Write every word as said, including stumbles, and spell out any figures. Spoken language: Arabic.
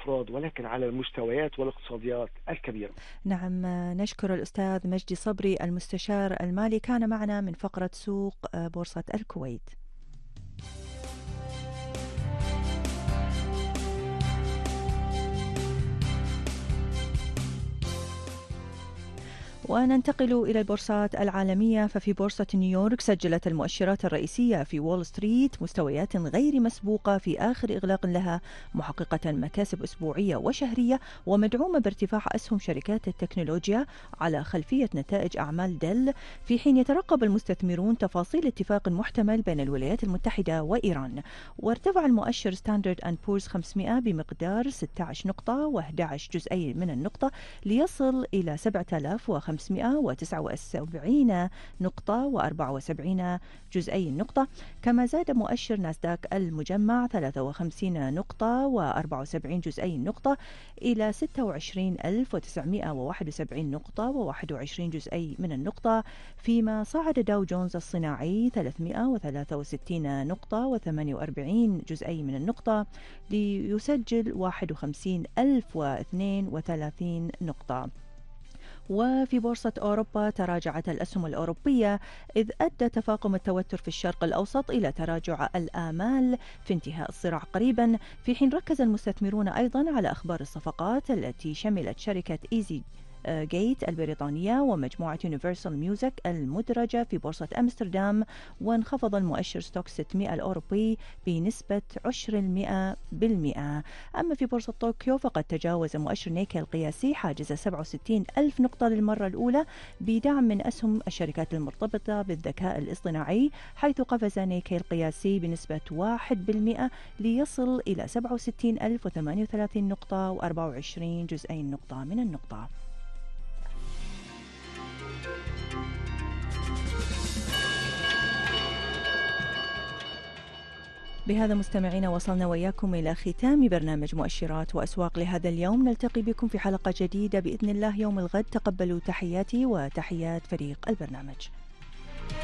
الأفراد ولكن على المستويات والاقتصاديات الكبيرة. نعم، نشكر الأستاذ مجدي صبري المستشار المالي، كان معنا من فقرة سوق بورصة الكويت. وننتقل إلى البورصات العالمية. ففي بورصة نيويورك سجلت المؤشرات الرئيسية في وول ستريت مستويات غير مسبوقة في آخر إغلاق لها، محققة مكاسب أسبوعية وشهرية ومدعومة بارتفاع أسهم شركات التكنولوجيا على خلفية نتائج أعمال ديل، في حين يترقب المستثمرون تفاصيل اتفاق محتمل بين الولايات المتحدة وإيران. وارتفع المؤشر ستاندرد أند بورز خمسمائة بمقدار ستة عشر نقطة وأحد عشر جزئي من النقطة ليصل إلى سبعة آلاف وخمسمائة وتسعة وسبعين نقطة وأربعة وسبعين جزئي النقطة. كما زاد مؤشر ناسداك المجمع ثلاثة وخمسين نقطة وأربعة وسبعين جزئي النقطة إلى ستة وعشرين ألف وتسعمائة وواحد وسبعين نقطة وواحد وعشرين جزئي من النقطة، فيما صعد داو جونز الصناعي ثلاثمائة وثلاثة وستين نقطة وثمانية وأربعين جزئي من النقطة ليسجل واحد وخمسين ألف واثنين وثلاثين نقطة. وفي بورصة أوروبا تراجعت الأسهم الأوروبية، إذ أدى تفاقم التوتر في الشرق الأوسط إلى تراجع الآمال في انتهاء الصراع قريبا، في حين ركز المستثمرون أيضا على أخبار الصفقات التي شملت شركة إيزي جيت البريطانية ومجموعة يونيفرسال ميوزك المدرجة في بورصة أمستردام. وانخفض المؤشر ستوك ستمائة الأوروبي بنسبة عشر المئة بالمئة. أما في بورصة طوكيو فقد تجاوز مؤشر نيكي القياسي حاجز سبعة وستين ألف نقطة للمرة الأولى بدعم من أسهم الشركات المرتبطة بالذكاء الاصطناعي، حيث قفز نيكي القياسي بنسبة واحد بالمئة ليصل إلى سبعة وستين ألف وثمانية وثلاثين نقطة وأربعة وعشرين جزئي النقطة من النقطة. بهذا مستمعينا وصلنا وياكم إلى ختام برنامج مؤشرات وأسواق لهذا اليوم. نلتقي بكم في حلقة جديدة بإذن الله يوم الغد. تقبلوا تحياتي وتحيات فريق البرنامج.